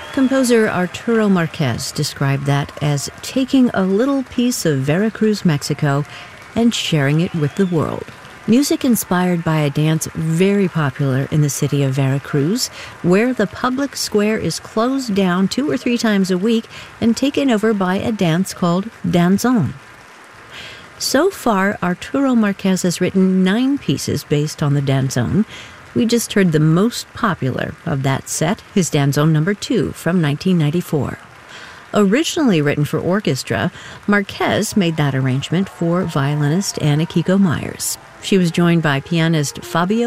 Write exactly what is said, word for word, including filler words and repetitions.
Composer Arturo Marquez described that as taking a little piece of Veracruz, Mexico, and sharing it with the world. Music inspired by a dance very popular in the city of Veracruz, where the public square is closed down two or three times a week and taken over by a dance called danzón. So far, Arturo Marquez has written nine pieces based on the danzón. We just heard the most popular of that set, his danzón number two from nineteen ninety-four. Originally written for orchestra, Marquez made that arrangement for violinist Anna Kiko Myers. She was joined by pianist Fabio